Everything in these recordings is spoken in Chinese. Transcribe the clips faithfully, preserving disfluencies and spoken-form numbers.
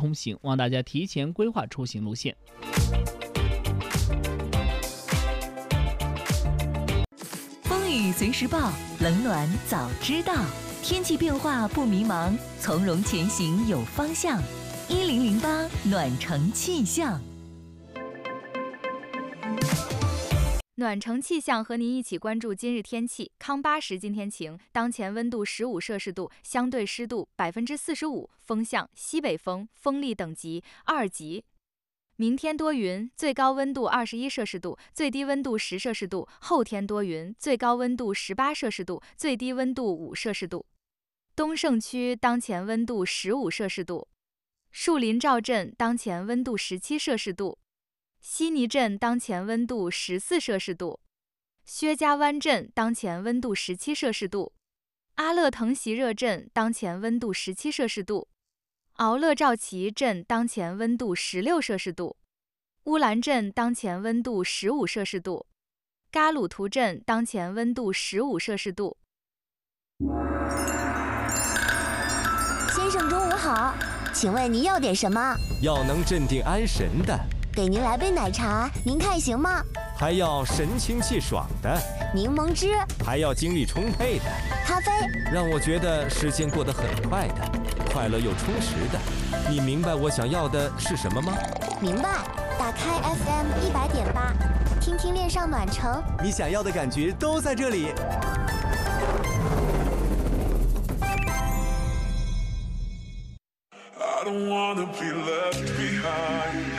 通行，望大家提前规划出行路线。 风雨随时报，冷暖早知道，天气变化不迷茫，从容前行有方向。一零零八暖城气象。 暖城气象和您一起关注今日天气。康巴什今天晴，当前温度十五摄氏度，相对湿度百分之四十五，风向西北风，风力等级二级。明天多云，最高温度二十一摄氏度，最低温度十摄氏度。后天多云，最高温度十八摄氏度，最低温度五摄氏度。东胜区当前温度十五摄氏度，树林赵镇当前温度十七摄氏度。悉尼镇当前温度十四摄氏度，薛家湾镇当前温度十七摄氏度，阿勒腾席热镇当前温度十七摄氏度，敖勒赵旗镇当前温度十六摄氏度，乌兰镇当前温度十五摄氏度，嘎鲁图镇当前温度十五摄氏度。 先生中午好，请问您要点什么？ 要能镇定安神的。 给您来杯奶茶，您看行吗？ 还要神清气爽的。 柠檬汁。 还要精力充沛的。 咖啡。 让我觉得时间过得很快的，快乐又充实的。你明白我想要的是什么吗？ 明白。打开 F M 一百点八，听听恋上暖城， 你想要的感觉都在这里。 I don't wanna be left behind.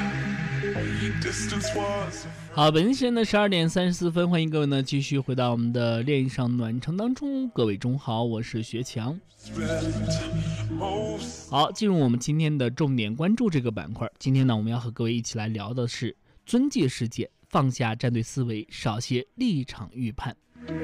好，本时间的十二点三十四分，欢迎各位呢继续回到我们的恋上暖城当中。各位中好，我是学强。好，进入我们今天的重点关注这个板块。今天呢，我们要和各位一起来聊的是尊戒事件，放下站队思维，少些立场预判。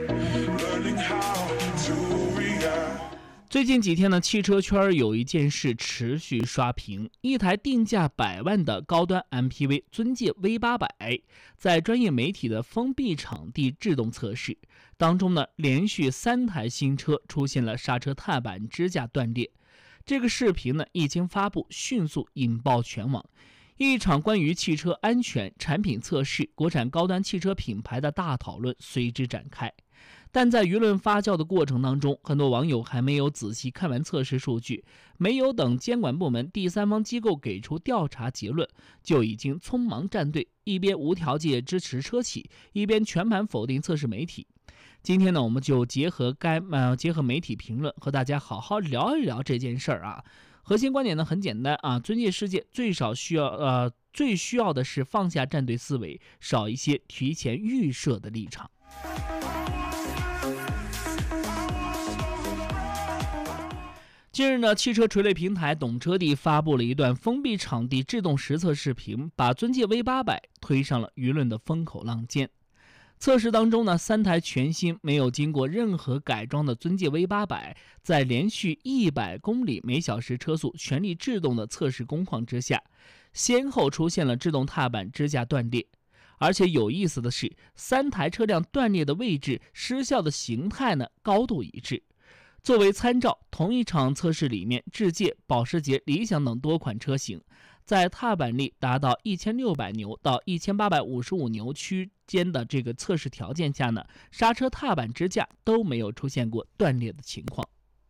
最近几天呢，汽车圈有一件事持续刷屏，一台定价百万的高端 M P V 尊戒 V 八百，在专业媒体的封闭场地制动测试当中呢，连续三台新车出现了刹车踏板支架断裂。这个视频呢一经发布，迅速引爆全网。一场关于汽车安全、产品测试、国产高端汽车品牌的大讨论随之展开。但在舆论发酵的过程当中，很多网友还没有仔细看完测试数据，没有等监管部门、第三方机构给出调查结论，就已经匆忙站队，一边无条件支持车企，一边全盘否定测试媒体。今天呢，我们就结合该呃结合媒体评论，和大家好好聊一聊这件事儿啊。核心观点呢很简单啊，尊戒事件最少需要呃最需要的是放下站队思维，少一些提前预设的立场。近日呢，汽车垂类平台懂车帝发布了一段封闭场地制动实测视频，把尊戒 V 八百 推上了舆论的风口浪尖。测试当中呢，三台全新没有经过任何改装的尊戒 V 八百，在连续一百公里每小时车速全力制动的测试工况之下，先后出现了制动踏板支架断裂。而且有意思的是，三台车辆断裂的位置、失效的形态呢高度一致。作为参照，同一场测试里面，智界、保时捷、理想等多款车型，在踏板力达到一千六百牛到一千八百五十五牛区间的这个测试条件下呢，刹车踏板支架都没有出现过断裂的情况。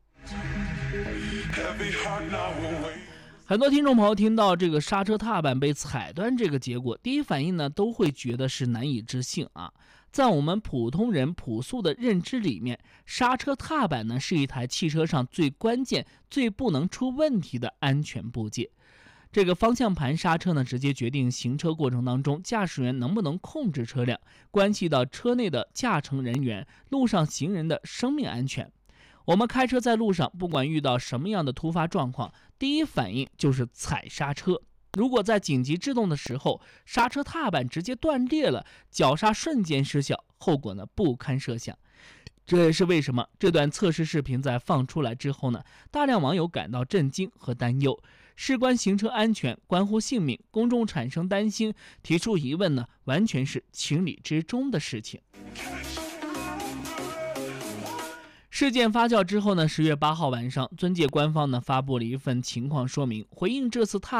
很多听众朋友听到这个刹车踏板被踩断这个结果，第一反应呢都会觉得是难以置信啊。在我们普通人朴素的认知里面，刹车踏板呢是一台汽车上最关键、最不能出问题的安全部件。这个方向盘刹车呢，直接决定行车过程当中驾驶员能不能控制车辆，关系到车内的驾乘人员、路上行人的生命安全。我们开车在路上，不管遇到什么样的突发状况，第一反应就是踩刹车。如果在紧急制动的时候，刹车踏板直接断裂了，脚刹瞬间失效，后果呢不堪设想。这也是为什么这段测试视频在放出来之后呢，大量网友感到震惊和担忧。事关行车安全，关乎性命，公众产生担心、提出疑问呢，完全是情理之中的事情。事件发酵之后呢，十月八号晚上，尊戒官方呢发布了一份情况说明，回应这次踏